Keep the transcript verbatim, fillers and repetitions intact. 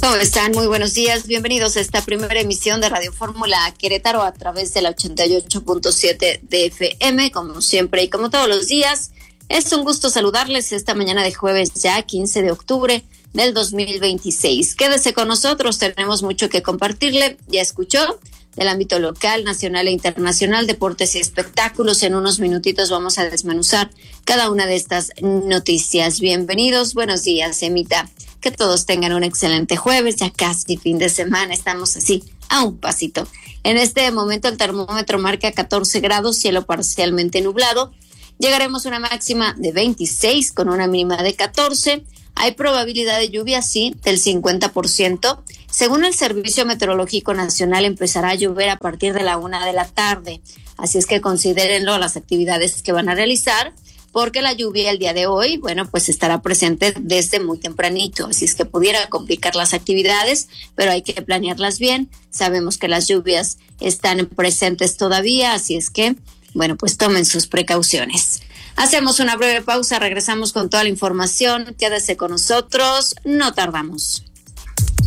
¿Cómo están? Muy buenos días. Bienvenidos a esta primera emisión de Radio Fórmula Querétaro a través de la ochenta y ocho punto siete de F M. Como siempre y como todos los días, es un gusto saludarles esta mañana de jueves ya quince de octubre del dos mil veintiséis. Quédese con nosotros, tenemos mucho que compartirle. Ya escuchó del ámbito local, nacional e internacional, deportes y espectáculos. En unos minutitos vamos a desmenuzar cada una de estas noticias. Bienvenidos, buenos días, Emita. Que todos tengan un excelente jueves, ya casi fin de semana, estamos así a un pasito. En este momento el termómetro marca catorce grados, cielo parcialmente nublado. Llegaremos a una máxima de veintiséis con una mínima de catorce. Hay probabilidad de lluvia, sí, del cincuenta por ciento. Según el Servicio Meteorológico Nacional, empezará a llover a partir de la una de la tarde. Así es que considérenlo las actividades que van a realizar, porque la lluvia el día de hoy, bueno, pues estará presente desde muy tempranito, así es que pudiera complicar las actividades, pero hay que planearlas bien. Sabemos que las lluvias están presentes todavía, así es que, bueno, pues tomen sus precauciones. Hacemos una breve pausa, regresamos con toda la información, quédese con nosotros, no tardamos.